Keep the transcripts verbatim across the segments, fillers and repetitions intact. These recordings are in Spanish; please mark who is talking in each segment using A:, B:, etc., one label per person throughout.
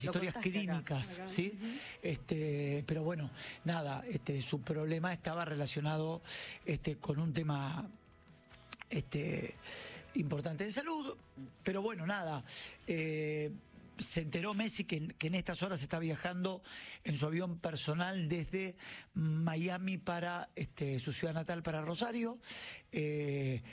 A: historias clínicas, acá, acá. ¿Sí? Uh-huh. este, pero bueno, nada, este, su problema estaba relacionado este, con un tema este, importante de salud, pero bueno, nada, eh, se enteró Messi que, que en estas horas está viajando en su avión personal desde Miami para este, su ciudad natal, para Rosario. Eh,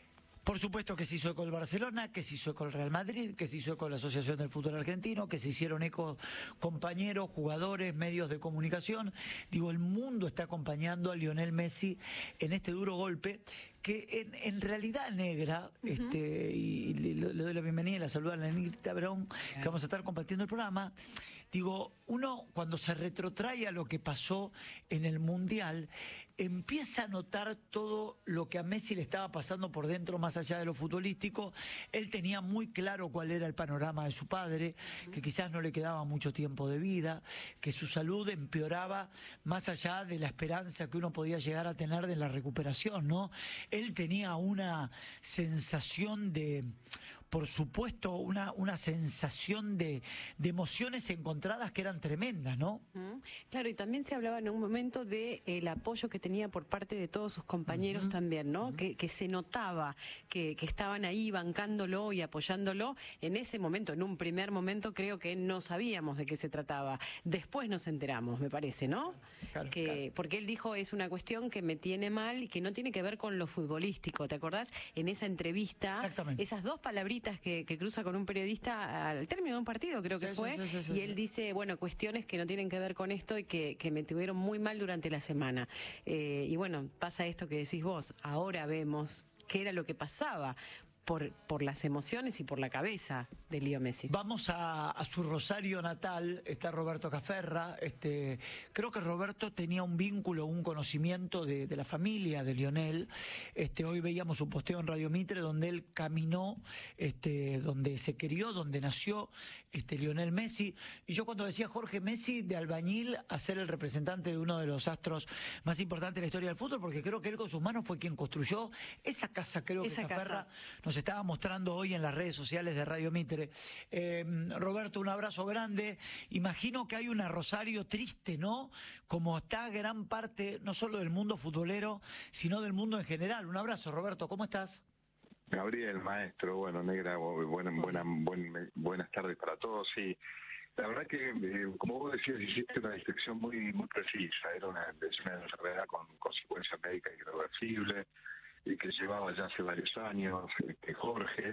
A: Por supuesto que se hizo eco el Barcelona, que se hizo eco el Real Madrid, que se hizo eco la Asociación del Fútbol Argentino, que se hicieron eco compañeros, jugadores, medios de comunicación. Digo, el mundo está acompañando a Lionel Messi en este duro golpe, que en, en realidad, Negra, uh-huh. este, y le, le doy la bienvenida y la saludo a la Negrita Brown, que vamos a estar compartiendo el programa. Digo, uno cuando se retrotrae a lo que pasó en el Mundial, empieza a notar todo lo que a Messi le estaba pasando por dentro, más allá de lo futbolístico. Él tenía muy claro cuál era el panorama de su padre, que quizás no le quedaba mucho tiempo de vida, que su salud empeoraba más allá de la esperanza que uno podía llegar a tener de la recuperación, ¿no? Él tenía una sensación de, por supuesto, una, una sensación de, de emociones encontradas que eran tremendas, ¿no? Uh-huh.
B: Claro, y también se hablaba en un momento de el apoyo que tenía por parte de todos sus compañeros uh-huh. también, ¿no? Uh-huh. que, que se notaba que, que estaban ahí bancándolo y apoyándolo. En ese momento, en un primer momento, creo que no sabíamos de qué se trataba. Después nos enteramos, me parece, ¿no?
A: Claro,
B: que,
A: claro.
B: Porque él dijo, es una cuestión que me tiene mal y que no tiene que ver con lo futbolístico. ¿Te acordás? En esa entrevista, esas dos palabritas que, que cruza con un periodista al término de un partido, creo que sí, fue, sí, sí, sí, y él sí. dice, bueno, cuestiones que no tienen que ver con esto y que, que me tuvieron muy mal durante la semana. Eh, y bueno, pasa esto que decís vos, ahora vemos qué era lo que pasaba por, por las emociones y por la cabeza de Leo Messi.
A: Vamos a, a su Rosario natal, está Roberto Caferra. Este, creo que Roberto tenía un vínculo, un conocimiento de, de la familia de Lionel. Este, hoy veíamos un posteo en Radio Mitre donde él caminó, este, donde se crió, donde nació este, Lionel Messi. Y yo cuando decía Jorge Messi de albañil a ser el representante de uno de los astros más importantes de la historia del fútbol, porque creo que él con sus manos fue quien construyó esa casa, creo esa que Caferra casa. nos estaba mostrando hoy en las redes sociales de Radio Mitre. Eh, Roberto, un abrazo grande. Imagino que hay una Rosario triste, ¿no? Como está gran parte, no solo del mundo futbolero, sino del mundo en general. Un abrazo, Roberto, ¿cómo estás?
C: Gabriel, maestro, bueno, Negra, buena, buena, buen, buenas tardes para todos. Sí, la verdad que, eh, como vos decías, hiciste una descripción muy muy precisa. Era una, una enfermedad con consecuencias médicas irreversibles, y que llevaba ya hace varios años, este, Jorge,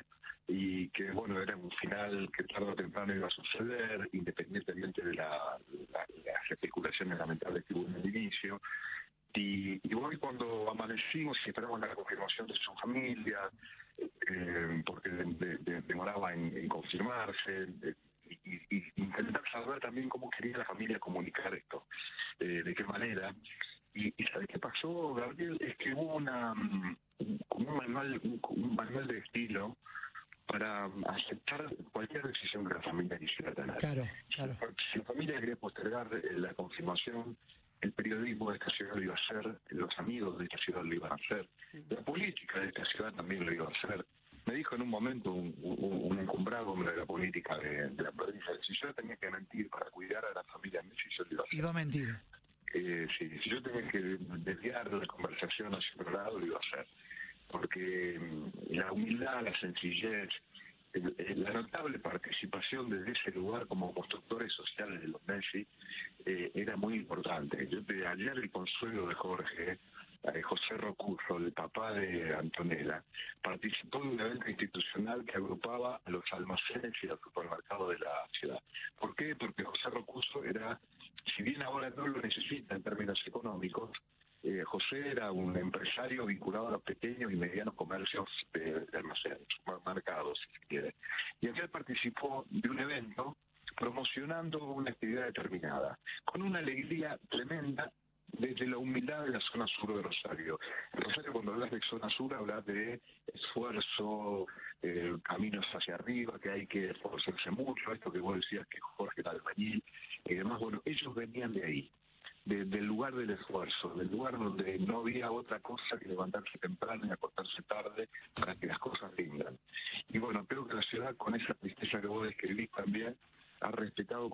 C: y que, bueno, era un final que tarde o temprano iba a suceder, independientemente de la, la, las especulaciones lamentables que hubo en el inicio. Y, y hoy cuando amanecimos y esperamos la confirmación de su familia, eh, porque de, de, de, demoraba en, en confirmarse, de, y, y intentar saber también cómo quería la familia comunicar esto, eh, de qué manera. Y, y ¿sabes qué pasó, Gabriel? Es que hubo una como un manual, un, un manual de estilo para aceptar cualquier decisión que la familia quisiera tener.
A: Claro, claro.
C: Si, si la familia quería postergar la confirmación, el periodismo de esta ciudad lo iba a hacer, los amigos de esta ciudad lo iban a hacer, la política de esta ciudad también lo iba a hacer. Me dijo en un momento un, un, un encumbrado hombre de la política de, de la provincia, si yo tenía que mentir para cuidar a la familia Messi, yo lo iba a hacer.
A: Iba a mentir.
C: Eh, sí, si yo tenía que desviar la conversación hacia otro lado, lo iba a hacer. Porque la humildad, la sencillez, el, el, la notable participación desde ese lugar como constructores sociales de los Messi eh, era muy importante. Yo de ayer el consuelo de Jorge, eh, José Rocuso, el papá de Antonella, participó de un evento institucional que agrupaba a los almacenes y los supermercados de la ciudad. ¿Por qué? Porque José Rocuso era, si bien ahora no lo necesita en términos económicos, Eh, José era un empresario vinculado a los pequeños y medianos comercios de, de almacenes, supermercados, si se quiere. Y ayer participó de un evento promocionando una actividad determinada, con una alegría tremenda desde la humildad de la zona sur de Rosario. En Rosario, cuando hablas de zona sur, hablas de esfuerzo, eh, caminos hacia arriba, que hay que esforzarse mucho, esto que vos decías que Jorge era albañil y demás. Bueno, ellos venían de ahí. De, del lugar del esfuerzo, del lugar donde no había otra cosa que levantarse temprano y acostarse tarde para que las cosas rindan. Y bueno, creo que la ciudad, con esa tristeza que vos describís también, ha respetado